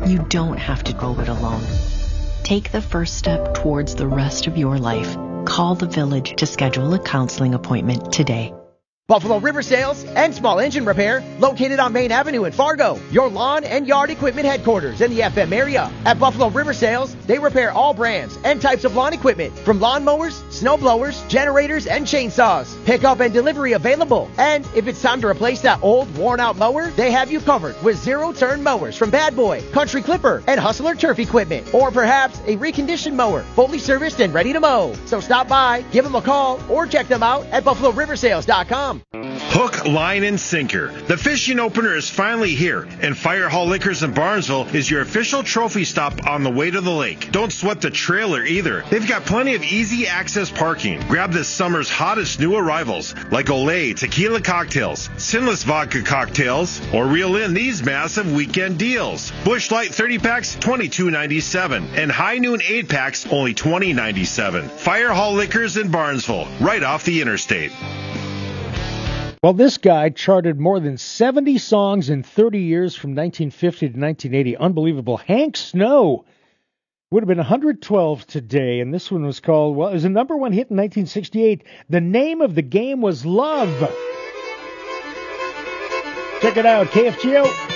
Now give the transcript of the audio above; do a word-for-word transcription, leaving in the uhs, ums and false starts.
You don't have to go it alone. Take the first step towards the rest of your life. Call the Village to schedule a counseling appointment today. Buffalo River Sales and Small Engine Repair, located on Main Avenue in Fargo. Your lawn and yard equipment headquarters in the F M area. At Buffalo River Sales, they repair all brands and types of lawn equipment, from lawn mowers, snow blowers, generators, and chainsaws. Pickup and delivery available. And if it's time to replace that old, worn-out mower, they have you covered with zero-turn mowers from Bad Boy, Country Clipper, and Hustler Turf Equipment. Or perhaps a reconditioned mower, fully serviced and ready to mow. So stop by, give them a call, or check them out at buffalo river sales dot com. Hook, line, and sinker. The fishing opener is finally here, and Fire Hall Liquors in Barnesville is your official trophy stop on the way to the lake. Don't sweat the trailer either. They've got plenty of easy access parking. Grab this summer's hottest new arrivals, like Olay Tequila Cocktails, Sinless Vodka Cocktails, or reel in these massive weekend deals. Busch Light thirty packs, twenty-two ninety-seven, and High Noon eight packs, only twenty ninety-seven. Fire Hall Liquors in Barnesville, right off the interstate. Well, this guy charted more than seventy songs in thirty years from nineteen fifty to nineteen eighty. Unbelievable. Hank Snow would have been one hundred twelve today, and this one was called, well, it was a number one hit in nineteen sixty-eight. The name of the game was Love. Check it out, K F G O.